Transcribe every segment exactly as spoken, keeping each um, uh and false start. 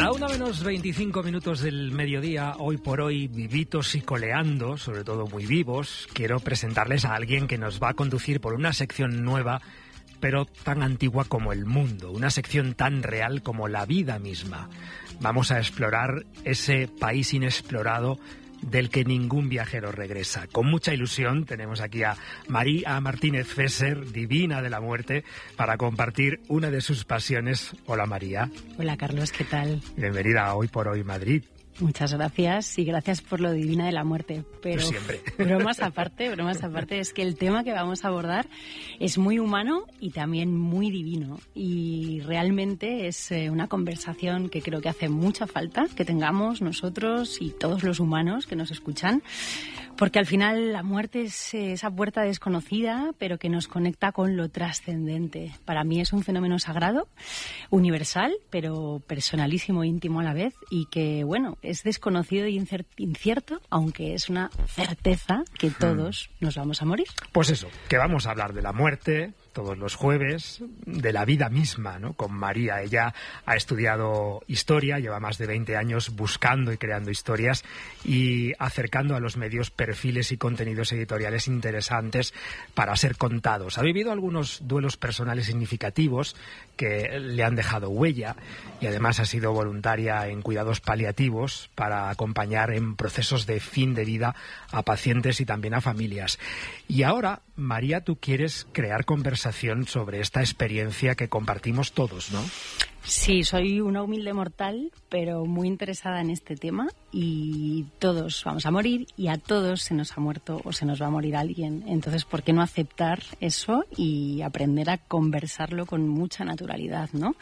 La una menos veinticinco minutos del mediodía, hoy por hoy, vivitos y coleando, sobre todo muy vivos, quiero presentarles a alguien que nos va a conducir por una sección nueva, pero tan antigua como el mundo, una sección tan real como la vida misma. Vamos a explorar ese país inexplorado del que ningún viajero regresa. Con mucha ilusión tenemos aquí a María Martínez Fesser, divina de la muerte, para compartir una de sus pasiones. Hola, María. Hola, Carlos, ¿qué tal? Bienvenida a Hoy por Hoy Madrid. Muchas gracias y gracias por lo divina de la muerte. Pero pues siempre. bromas aparte, bromas aparte, es que el tema que vamos a abordar es muy humano y también muy divino. Y realmente es una conversación que creo que hace mucha falta que tengamos nosotros y todos los humanos que nos escuchan. Porque al final la muerte es esa puerta desconocida, pero que nos conecta con lo trascendente. Para mí es un fenómeno sagrado, universal, pero personalísimo, íntimo a la vez, y que, bueno, es desconocido y incierto, aunque es una certeza que todos nos vamos a morir. Pues eso, que vamos a hablar de la muerte todos los jueves, de la vida misma, ¿no? Con María. Ella ha estudiado historia, lleva más de veinte años buscando y creando historias y acercando a los medios perfiles y contenidos editoriales interesantes para ser contados. Ha vivido algunos duelos personales significativos que le han dejado huella y además ha sido voluntaria en cuidados paliativos para acompañar en procesos de fin de vida a pacientes y también a familias. Y ahora, María, tú quieres crear conversación sobre esta experiencia que compartimos todos, ¿no? Sí, soy una humilde mortal, pero muy interesada en este tema y todos vamos a morir y a todos se nos ha muerto o se nos va a morir alguien. Entonces, ¿por qué no aceptar eso y aprender a conversarlo con mucha naturalidad, ¿no?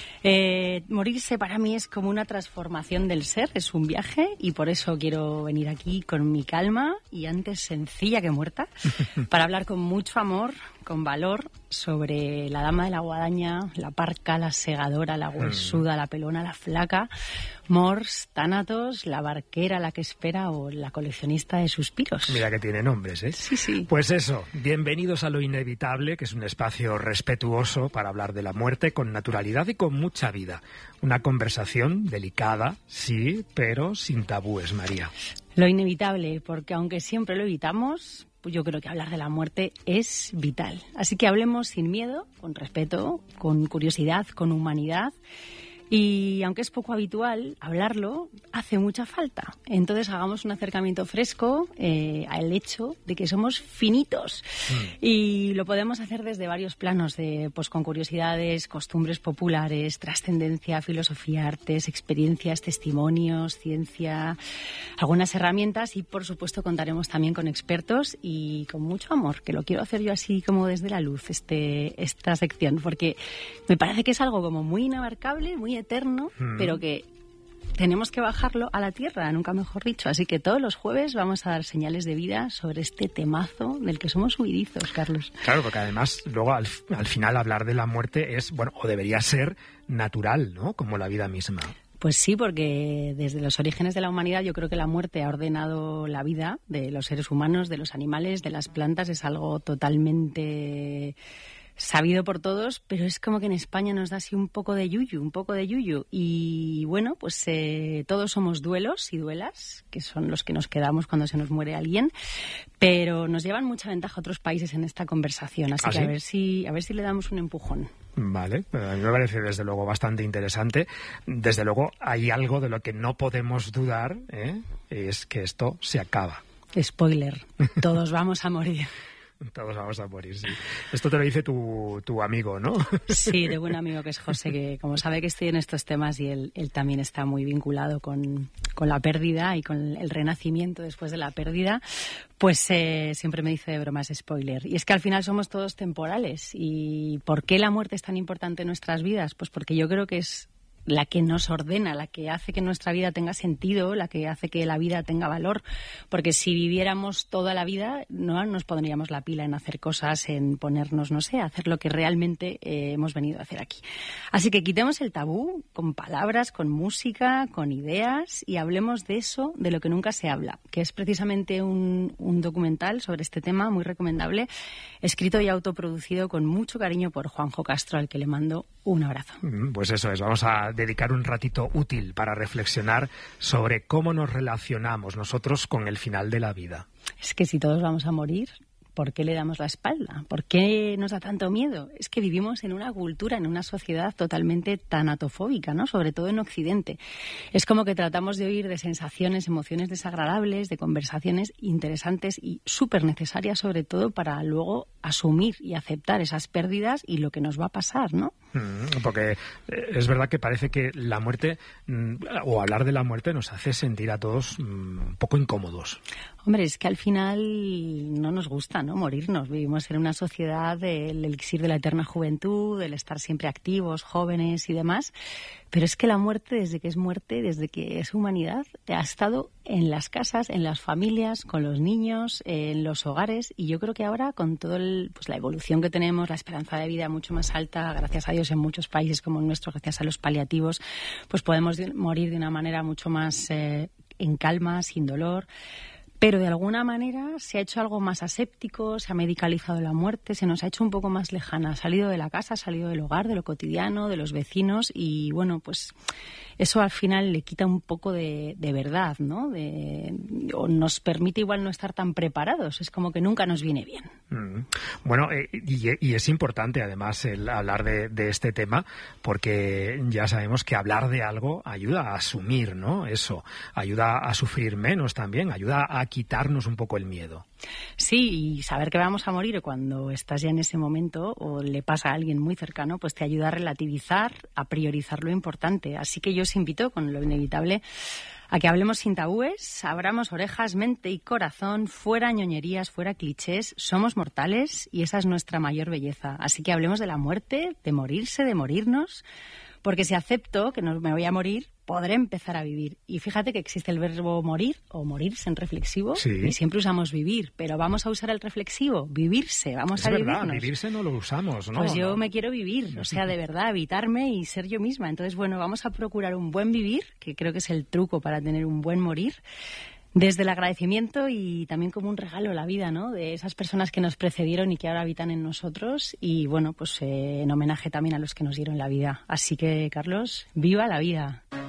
Eh, morirse para mí es como una transformación del ser, es un viaje y por eso quiero venir aquí con mi calma y antes sencilla que muerta para hablar con mucho amor, con valor sobre la dama de la guadaña, la parca, la segadora, la huesuda, la pelona, la flaca, Mors, Tánatos, la barquera, la que espera o la coleccionista de suspiros. Mira que tiene nombres, ¿eh? Sí, sí. Pues eso, bienvenidos a Lo Inevitable, que es un espacio respetuoso para hablar de la muerte con naturalidad y con mucha vida. Una conversación delicada, sí, pero sin tabúes, María. Lo inevitable, porque aunque siempre lo evitamos, yo creo que hablar de la muerte es vital. Así que hablemos sin miedo, con respeto, con curiosidad, con humanidad. Y aunque es poco habitual hablarlo, hace mucha falta. Entonces hagamos un acercamiento fresco eh, al hecho de que somos finitos. Mm. Y lo podemos hacer desde varios planos, de, pues con curiosidades, costumbres populares, trascendencia, filosofía, artes, experiencias, testimonios, ciencia, algunas herramientas y por supuesto contaremos también con expertos y con mucho amor, que lo quiero hacer yo así como desde la luz, este, esta sección, porque me parece que es algo como muy inabarcable, muy eterno, mm. pero que tenemos que bajarlo a la tierra, nunca mejor dicho. Así que todos los jueves vamos a dar señales de vida sobre este temazo del que somos huidizos, Carlos. Claro, porque además luego al, al final hablar de la muerte es, bueno, o debería ser natural, ¿no? Como la vida misma. Pues sí, porque desde los orígenes de la humanidad yo creo que la muerte ha ordenado la vida de los seres humanos, de los animales, de las plantas. Es algo totalmente sabido por todos, pero es como que en España nos da así un poco de yuyu, un poco de yuyu. Y bueno, pues eh, todos somos duelos y duelas, que son los que nos quedamos cuando se nos muere alguien, pero nos llevan mucha ventaja otros países en esta conversación, así ¿Ah, que sí? a ver si a ver si le damos un empujón. Vale, a mí me parece desde luego bastante interesante. Desde luego hay algo de lo que no podemos dudar, ¿eh? Es que esto se acaba. Spoiler, todos vamos a morir. Todos vamos a morir, sí. Esto te lo dice tu, tu amigo, ¿no? Sí, tengo un amigo que es José, que como sabe que estoy en estos temas y él, él también está muy vinculado con, con la pérdida y con el renacimiento después de la pérdida, pues eh, siempre me dice de bromas spoiler. Y es que al final somos todos temporales. ¿Y por qué la muerte es tan importante en nuestras vidas? Pues porque yo creo que es la que nos ordena, la que hace que nuestra vida tenga sentido, la que hace que la vida tenga valor. Porque si viviéramos toda la vida, no nos pondríamos la pila en hacer cosas, en ponernos, no sé, a hacer lo que realmente eh, hemos venido a hacer aquí. Así que quitemos el tabú con palabras, con música, con ideas y hablemos de eso, de lo que nunca se habla, que es precisamente un, un documental sobre este tema muy recomendable, escrito y autoproducido con mucho cariño por Juanjo Castro, al que le mando un abrazo. Pues eso es, vamos a dedicar un ratito útil para reflexionar sobre cómo nos relacionamos nosotros con el final de la vida. Es que si todos vamos a morir, ¿por qué le damos la espalda? ¿Por qué nos da tanto miedo? Es que vivimos en una cultura, en una sociedad totalmente tanatofóbica, ¿no? Sobre todo en Occidente. Es como que tratamos de oír de sensaciones, emociones desagradables, de conversaciones interesantes y súper necesarias, sobre todo para luego asumir y aceptar esas pérdidas y lo que nos va a pasar, ¿no? Porque es verdad que parece que la muerte, o hablar de la muerte, nos hace sentir a todos un poco incómodos. Hombre, es que al final no nos gusta, ¿no?, morirnos. Vivimos en una sociedad del elixir de la eterna juventud, del estar siempre activos, jóvenes y demás. Pero es que la muerte, desde que es muerte, desde que es humanidad, ha estado en las casas, en las familias, con los niños, en los hogares. Y yo creo que ahora, con toda pues, la evolución que tenemos, la esperanza de vida mucho más alta, gracias a Dios en muchos países como el nuestro, gracias a los paliativos, pues podemos de, morir de una manera mucho más eh, en calma, sin dolor. Pero de alguna manera se ha hecho algo más aséptico, se ha medicalizado la muerte, se nos ha hecho un poco más lejana. Ha salido de la casa, ha salido del hogar, de lo cotidiano, de los vecinos y, bueno, pues eso al final le quita un poco de, de verdad, ¿no? De, o nos permite igual no estar tan preparados. Es como que nunca nos viene bien. Mm. Bueno, eh, y, y es importante además el hablar de, de este tema porque ya sabemos que hablar de algo ayuda a asumir, ¿no? Eso, ayuda a sufrir menos también, ayuda a quitarnos un poco el miedo. Sí, y saber que vamos a morir cuando estás ya en ese momento o le pasa a alguien muy cercano, pues te ayuda a relativizar, a priorizar lo importante. Así que yo os invito, con lo inevitable, a que hablemos sin tabúes, abramos orejas, mente y corazón, fuera ñoñerías, fuera clichés, somos mortales y esa es nuestra mayor belleza. Así que hablemos de la muerte, de morirse, de morirnos, porque si acepto que no me voy a morir, podré empezar a vivir. Y fíjate que existe el verbo morir o morirse en reflexivo, sí. Y siempre usamos vivir, pero vamos a usar el reflexivo, vivirse, vamos es a verdad, vivirnos. Vivirse no lo usamos, ¿no? Pues yo no. me quiero vivir, o sea, de verdad, habitarme y ser yo misma. Entonces, bueno, vamos a procurar un buen vivir, que creo que es el truco para tener un buen morir, desde el agradecimiento y también como un regalo a la vida, ¿no? De esas personas que nos precedieron y que ahora habitan en nosotros y, bueno, pues eh, en homenaje también a los que nos dieron la vida. Así que, Carlos, ¡viva la vida!